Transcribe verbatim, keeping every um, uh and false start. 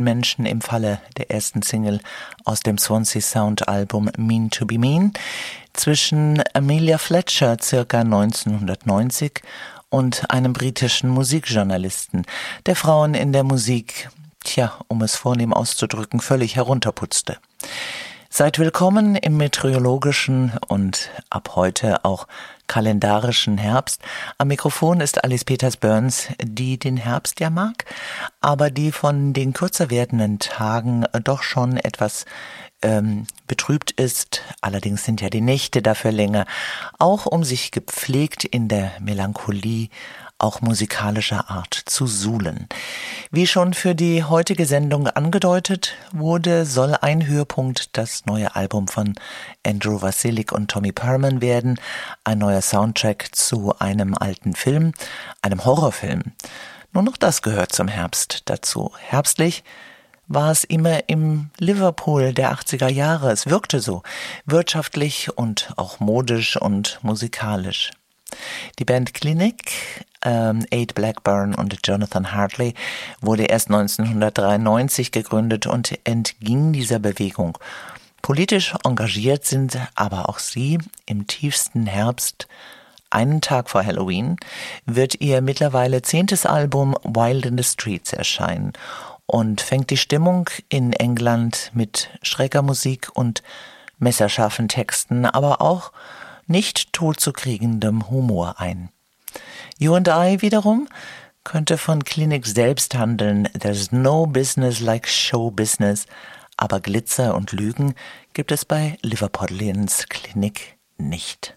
Menschen im Falle der ersten Single aus dem Swansea Sound Album Mean to be Mean zwischen Amelia Fletcher circa neunzehnhundertneunzig und einem britischen Musikjournalisten, der Frauen in der Musik, tja, um es vornehm auszudrücken, völlig herunterputzte. Seid willkommen im meteorologischen und ab heute auch kalendarischen Herbst. Am Mikrofon ist Alice Peters-Burns, die den Herbst ja mag, aber die von den kürzer werdenden Tagen doch schon etwas ähm, betrübt ist. Allerdings sind ja die Nächte dafür länger, auch um sich gepflegt in der Melancholie auch musikalischer Art zu suhlen. Wie schon für die heutige Sendung angedeutet wurde, soll ein Höhepunkt das neue Album von Andrew Vasilik und Tommy Perman werden, ein neuer Soundtrack zu einem alten Film, einem Horrorfilm. Nur noch das gehört zum Herbst dazu. Herbstlich war es immer im Liverpool der achtziger Jahre. Es wirkte so, wirtschaftlich und auch modisch und musikalisch. Die Band Clinic, ähm, Ade Blackburn und Jonathan Hartley, wurde erst neunzehnhundertdreiundneunzig gegründet und entging dieser Bewegung. Politisch engagiert sind aber auch sie. Im tiefsten Herbst, einen Tag vor Halloween, wird ihr mittlerweile zehntes Album Wild in the Streets erscheinen und fängt die Stimmung in England mit schräger Musik und messerscharfen Texten, aber auch nicht totzukriegendem Humor ein. You and I wiederum könnte von Clinic selbst handeln. There's no business like show business, aber Glitzer und Lügen gibt es bei Liverpudlians Clinic nicht.